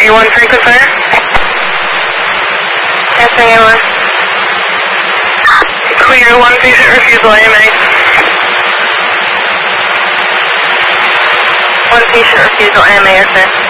A1 frequent fire. Answering A1. Clear, 1 patient refusal, AMA. 1 patient refusal, AMA, yes sir.